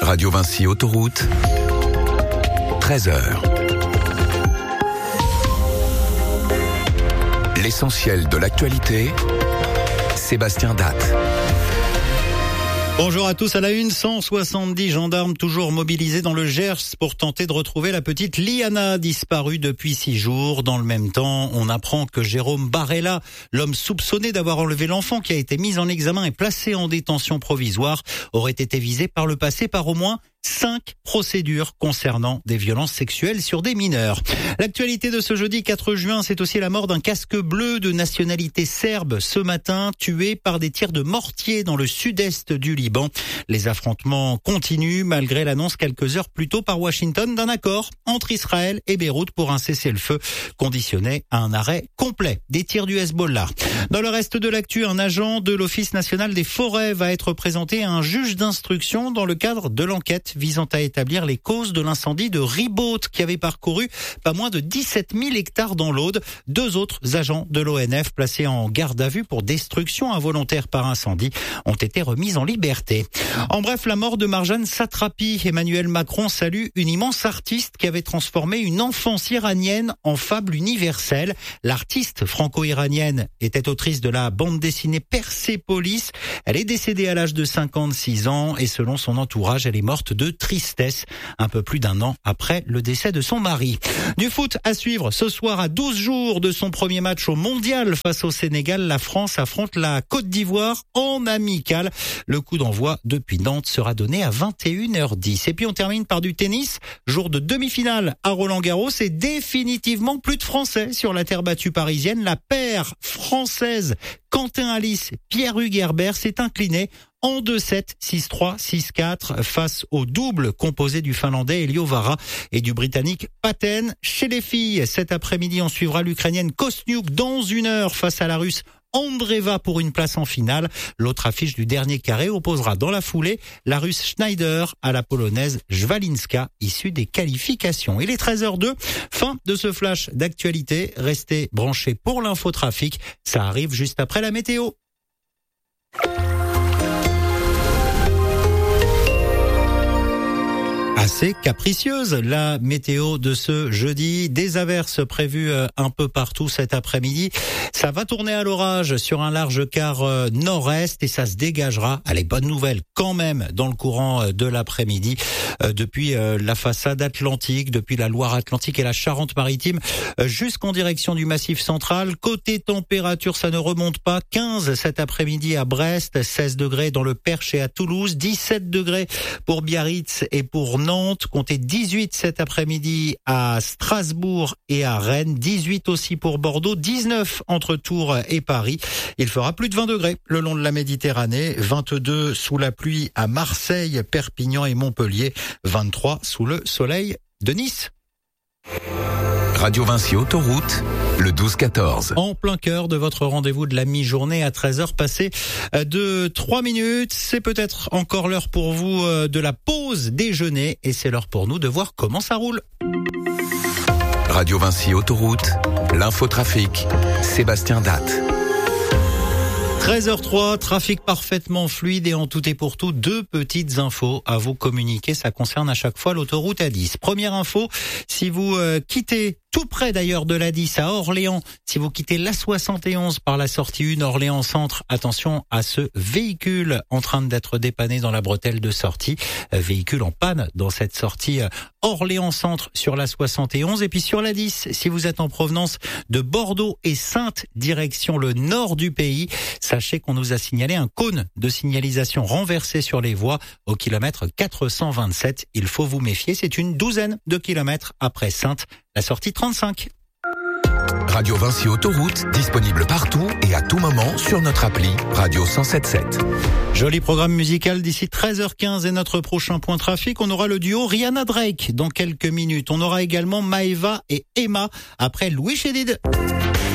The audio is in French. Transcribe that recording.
Radio Vinci Autoroute, 13h. L'essentiel de l'actualité, Sébastien Datte. Bonjour à tous, à la une, 170 gendarmes toujours mobilisés dans le Gers pour tenter de retrouver la petite Liana disparue depuis 6 jours. Dans le même temps, on apprend que Jérôme Barella, l'homme soupçonné d'avoir enlevé l'enfant qui a été mis en examen et placé en détention provisoire, aurait été visé par le passé par au moins 5 procédures concernant des violences sexuelles sur des mineurs. L'actualité de ce jeudi 4 juin, c'est aussi la mort d'un casque bleu de nationalité serbe ce matin, tué par des tirs de mortier dans le sud-est du Liban. Les affrontements continuent malgré l'annonce quelques heures plus tôt par Washington d'un accord entre Israël et Beyrouth pour un cessez-le-feu conditionné à un arrêt complet des tirs du Hezbollah. Dans le reste de l'actu, un agent de l'Office national des forêts va être présenté à un juge d'instruction dans le cadre de l'enquête visant à établir les causes de l'incendie de Ribault qui avait parcouru pas moins de 17 000 hectares dans l'Aude. 2 autres agents de l'ONF placés en garde à vue pour destruction involontaire par incendie ont été remis en liberté. En bref, la mort de Marjane Satrapi. Emmanuel Macron salue une immense artiste qui avait transformé une enfance iranienne en fable universelle. L'artiste franco-iranienne était autrice de la bande dessinée Persépolis. Elle est décédée à l'âge de 56 ans et selon son entourage, elle est morte de tristesse un peu plus d'1 an après le décès de son mari. Du foot à suivre ce soir à 12 jours de son premier match au mondial face au Sénégal. La France affronte la Côte d'Ivoire en amical. Le coup d'envoi depuis Nantes sera donné à 21h10. Et puis on termine par du tennis. Jour de demi-finale à Roland-Garros et définitivement plus de Français sur la terre battue parisienne. La paire française Quentin Alice, Pierre-Hugues Herbert s'est incliné en 2-7, 6-3, 6-4 face au double composé du Finlandais Elio Vara et du Britannique Paten. Chez les filles, cet après-midi, on suivra l'Ukrainienne Kostniuk dans 1 heure face à la Russe Andreeva pour une place en finale. L'autre affiche du dernier carré opposera dans la foulée la Russe Schneider à la Polonaise Jwalinska, issue des qualifications. Il est 13h02, fin de ce flash d'actualité. Restez branchés pour l'infotrafic, ça arrive juste après la météo. Assez capricieuse la météo de ce jeudi, des averses prévues un peu partout cet après-midi. Ça va tourner à l'orage sur un large quart nord-est et ça se dégagera. Allez, bonne nouvelle quand même dans le courant de l'après-midi depuis la façade atlantique, depuis la Loire-Atlantique et la Charente-Maritime jusqu'en direction du Massif central. Côté température, ça ne remonte pas. 15 cet après-midi à Brest, 16 degrés dans le Perche et à Toulouse, 17 degrés pour Biarritz et pour Nantes. Comptez 18 cet après-midi à Strasbourg et à Rennes, 18 aussi pour Bordeaux, 19 entre Tours et Paris. Il fera plus de 20 degrés le long de la Méditerranée, 22 sous la pluie à Marseille, Perpignan et Montpellier, 23 sous le soleil de Nice. Radio Vinci Autoroute, le 12-14. En plein cœur de votre rendez-vous de la mi-journée à 13h passé de 3 minutes. C'est peut-être encore l'heure pour vous de la pause déjeuner et c'est l'heure pour nous de voir comment ça roule. Radio Vinci Autoroute, l'infotrafic, Sébastien Datte. 13h03, trafic parfaitement fluide et en tout et pour tout, 2 petites infos à vous communiquer. Ça concerne à chaque fois l'autoroute A10. Première info, si vous quittez tout près d'ailleurs de l'A10 à Orléans, si vous quittez l'A71 par la sortie 1 Orléans Centre, attention à ce véhicule en train d'être dépanné dans la bretelle de sortie. Véhicule en panne dans cette sortie Orléans Centre sur l'A71. Et puis sur l'A10, si vous êtes en provenance de Bordeaux et Saintes, direction le nord du pays, sachez qu'on nous a signalé un cône de signalisation renversé sur les voies au kilomètre 427. Il faut vous méfier, c'est une 12aine de kilomètres après Saintes, la sortie 35. Radio Vinci Autoroute, disponible partout et à tout moment sur notre appli Radio 107.7. Joli programme musical d'ici 13h15 et notre prochain point trafic, on aura le duo Rihanna Drake dans quelques minutes. On aura également Maeva et Emma après Louis Chédid.